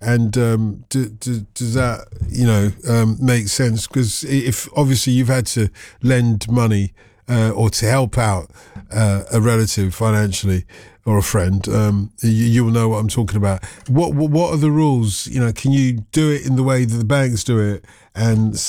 And does that, make sense? Because if obviously you've had to lend money or to help out a relative financially or a friend, you'll know what I'm talking about. What are the rules? Can you do it in the way that the banks do it and